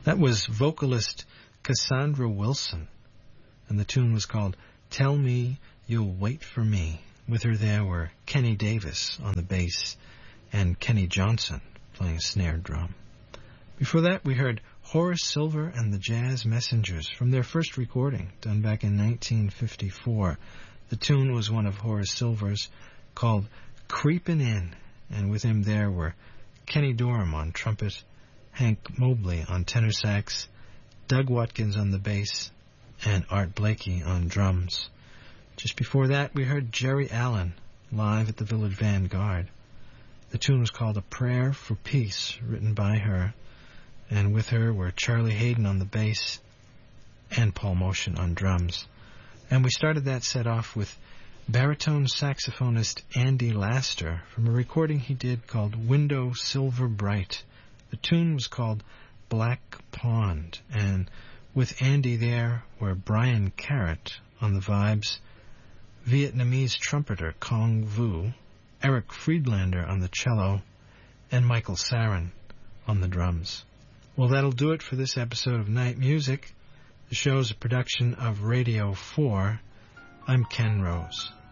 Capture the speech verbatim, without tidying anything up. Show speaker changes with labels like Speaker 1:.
Speaker 1: That was vocalist Cassandra Wilson, and the tune was called Tell Me You'll Wait for Me. With her there were Kenny Davis on the bass and Kenny Johnson playing a snare drum. Before that, we heard Horace Silver and the Jazz Messengers from their first recording, done back in nineteen fifty-four. The tune was one of Horace Silver's called Creepin' In, and with him there were Kenny Dorham on trumpet, Hank Mobley on tenor sax, Doug Watkins on the bass, and Art Blakey on drums. Just before that, we heard Jerry Allen live at the Village Vanguard. The tune was called A Prayer for Peace, written by her, and with her were Charlie Hayden on the bass and Paul Motion on drums. And we started that set off with baritone saxophonist Andy Laster from a recording he did called Window Silver Bright. The tune was called Black Pond, and with Andy there were Brian Carrot on the vibes, Vietnamese trumpeter Kong Vu, Eric Friedlander on the cello, and Michael Sarin on the drums. Well, that'll do it for this episode of Night Music. The show's a production of Radio four. I'm Ken Rose.